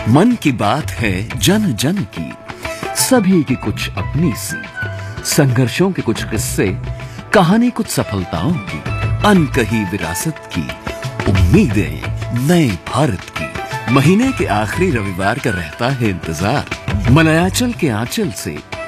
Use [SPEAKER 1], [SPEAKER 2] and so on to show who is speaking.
[SPEAKER 1] मन की बात है जन जन की, सभी की कुछ अपनी सी, संघर्षों के कुछ किस्से, कहानी कुछ सफलताओं की, अनकही विरासत की, उम्मीदें नए भारत की। महीने के आखिरी रविवार का रहता है इंतजार। मलयाचल के आंचल से